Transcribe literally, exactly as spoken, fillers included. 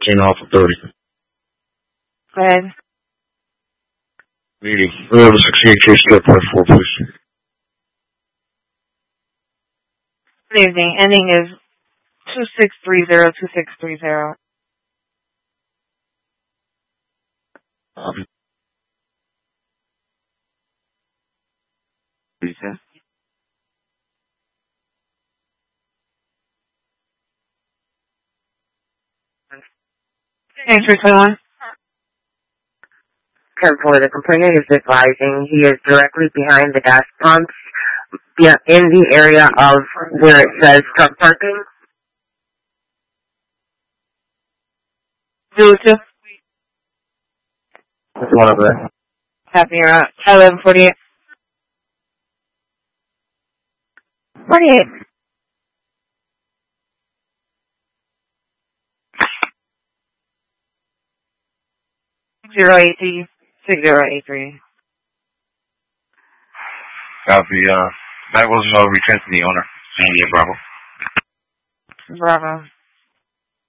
fourteen off of thirty. Go ahead. Meeting. We have a sixty-eight case step by four, please. Good evening. Ending is two six three zero, two six three zero. Um, Lisa? Thanks for calling. ten four, the complainant is advising he is directly behind the gas pumps, yeah, in the area of where it says truck parking. Two two. What's one of that? Happy you're out. eleven forty-eight. forty-eight. Zero eight three six zero eight three. Copy, uh, that was, uh, returned to the owner. India Bravo. Bravo.